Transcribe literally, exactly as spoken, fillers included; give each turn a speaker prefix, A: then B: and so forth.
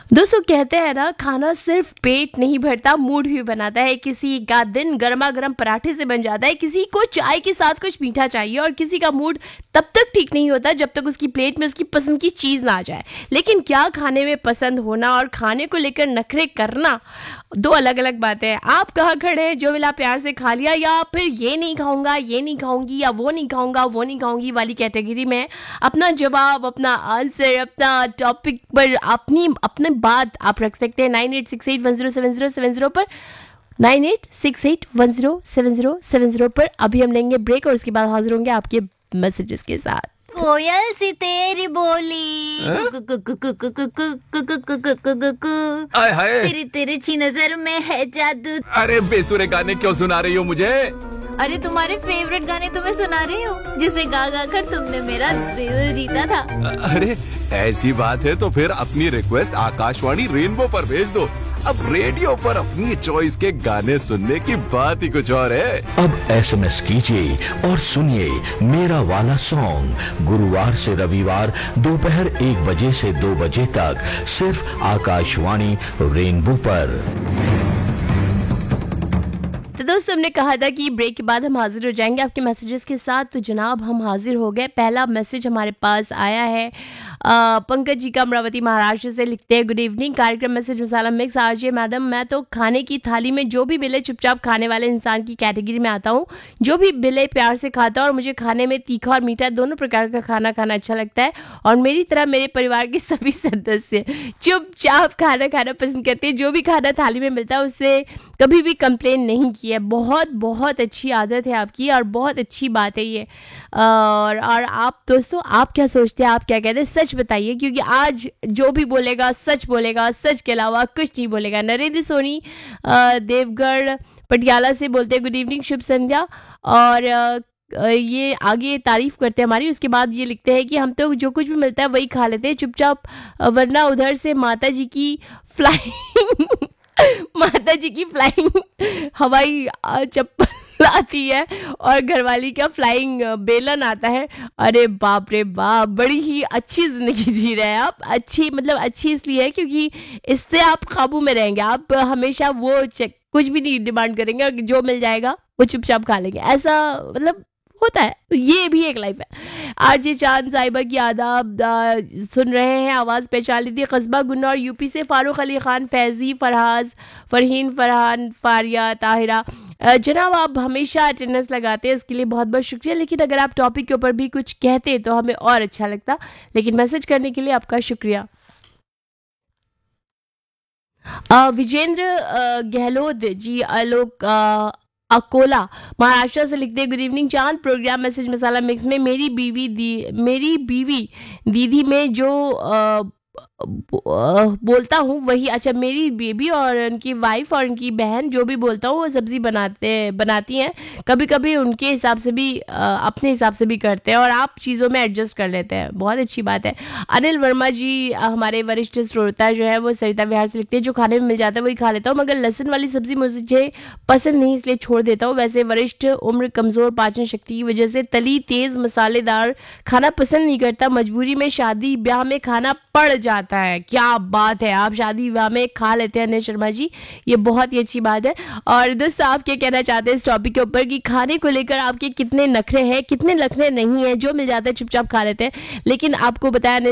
A: दोस्तों कहते हैं ना, खाना सिर्फ पेट नहीं भरता, मूड भी बनाता है। किसी का दिन गर्मा गर्म पराठे से बन जाता है, किसी को चाय के साथ कुछ मीठा चाहिए और किसी का मूड तब तक ठीक नहीं होता जब तक उसकी प्लेट में उसकी पसंद की चीज़ ना आ जाए। लेकिन क्या खाने में पसंद होना और खाने को लेकर नखरे करना दो अलग अलग बातें हैं। आप कहाँ खड़े हैं? जो मिला प्यार से खा लिया, या फिर ये नहीं खाऊंगा, ये नहीं खाऊंगी, या वो नहीं खाऊंगा, वो नहीं खाऊंगी वाली कैटेगरी में? अपना जवाब, अपना आंसर, अपना टॉपिक पर अपनी अपने बात आप रख सकते हैं nine eight six eight one zero seven zero seven zero पर, nine eight six eight one zero seven zero seven zero पर। अभी हम लेंगे ब्रेक और उसके बाद हाजिर होंगे आपके मैसेजेस के साथ।
B: कोयल सी तेरी बोली,
C: आय हाय,
B: तेरी तेरी ची नजर में है जादू।
C: अरे बेसुरे गाने क्यों सुना रही हो मुझे?
B: अरे तुम्हारे फेवरेट गाने तुम्हें सुना रही हूँ, जिसे गा गा कर तुमने मेरा दिल जीता था।
C: अरे ऐसी बात है तो फिर अपनी रिक्वेस्ट आकाशवाणी रेनबो पर भेज दो। अब रेडियो पर अपनी चॉइस के गाने सुनने की बात ही कुछ और है।
D: अब एसएमएस कीजिए और सुनिए मेरा वाला सॉन्ग गुरुवार से रविवार दोपहर एक बजे से दो बजे तक सिर्फ आकाशवाणी रेनबो पर।
A: तो दोस्तों, हमने कहा था कि ब्रेक के बाद हम हाजिर हो जाएंगे आपके मैसेजेस के साथ। तो जनाब, हम हाजिर हो गए। पहला मैसेज हमारे पास आया है आ, पंकज जी का, अमरावती महाराष्ट्र से। लिखते हैं, गुड इवनिंग, कार्यक्रम मैसेज मसाला मिक्स आरजे मैडम। मैं तो खाने की थाली में जो भी मिले चुपचाप खाने वाले इंसान की कैटेगरी में आता हूँ। जो भी मिले प्यार से खाता हूँ और मुझे खाने में तीखा और मीठा दोनों प्रकार का खाना खाना अच्छा लगता है। और मेरी तरह मेरे परिवार के सभी सदस्य चुपचाप खाना खाना पसंद करते हैं। जो भी खाना थाली में मिलता है उससे कभी भी कंप्लेन नहीं की है। बहुत बहुत अच्छी आदत है आपकी और बहुत अच्छी बात है ये। और और आप दोस्तों, आप क्या सोचते हैं, आप क्या कहते हैं, सच बताइए, क्योंकि आज जो भी बोलेगा सच बोलेगा, सच के अलावा कुछ नहीं बोलेगा। नरेंद्र सोनी अ, देवगढ़ पटियाला से बोलते हैं, गुड इवनिंग, शुभ संध्या। और अ, ये आगे तारीफ करते हैं हमारी। उसके बाद ये लिखते हैं कि हम तो जो कुछ भी मिलता है वही खा लेते हैं चुपचाप, अ, वरना उधर से माता जी की फ्लाइंग माता जी की फ्लाइंग हवाई अ, चप्पल आती है और घरवाली का फ्लाइंग बेलन आता है। अरे बाप रे बाप, बड़ी ही अच्छी जिंदगी जी रहे हैं आप। अच्छी मतलब अच्छी इसलिए है क्योंकि इससे आप काबू में रहेंगे। आप हमेशा वो चेक कुछ भी नहीं डिमांड करेंगे और जो मिल जाएगा वो चुपचाप खा लेंगे। ऐसा मतलब होता है, ये भी एक लाइफ है। आज ये चांद साहिबा की आदाब आ, सुन रहे हैं, आवाज़ पहचान लीजिए। कस्बा गुन्नौर यूपी से फारूक अली खान, फैजी, फरहाज, फरहीन, फरहान, फारिया, ताहिरा। अ, जनाब, आप हमेशा अटेंडेंस लगाते हैं, इसके लिए बहुत बहुत शुक्रिया। लेकिन अगर आप टॉपिक के ऊपर भी कुछ कहते तो हमें और अच्छा लगता। लेकिन मैसेज करने के लिए आपका शुक्रिया। अ, विजेंद्र अ, गहलोत जी, आलोक अ, अकोला महाराष्ट्र से लिखते हैं, गुड इवनिंग चांद, प्रोग्राम मैसेज मसाला मिक्स में मेरी बीवी दी मेरी बीवी दीदी में जो अ, ब- अ, बोलता हूँ वही, अच्छा मेरी बेबी और उनकी वाइफ और उनकी बहन जो भी बोलता हूँ वो सब्जी बनाते बनाती हैं। कभी कभी उनके हिसाब से भी अ, अपने हिसाब से भी करते हैं और आप चीज़ों में एडजस्ट कर लेते हैं। बहुत अच्छी बात है। अनिल वर्मा जी, अ, हमारे वरिष्ठ श्रोता जो है वो सरिता विहार से लिखते हैं, जो खाने में मिल जाता है वही खा लेता हूँ, मगर लहसुन वाली सब्जी मुझे पसंद नहीं इसलिए छोड़ देता हूँ। वैसे वरिष्ठ उम्र, कमज़ोर पाचन शक्ति की वजह से तली तेज़ मसालेदार खाना पसंद नहीं करता। मजबूरी में शादी ब्याह में खाना पड़ जाता है। क्या बात है, आप शादी विवाह में खा लेते हैं अनिल शर्मा जी, ये बहुत ही अच्छी बात है। और दोस्तों, आप क्या कहना चाहते हैं इस टॉपिक के ऊपर कि खाने को लेकर आपके कितने नखरे हैं, कितने नखरे नहीं है, जो मिल जाता है चुपचाप खा लेते हैं। लेकिन आपको बताया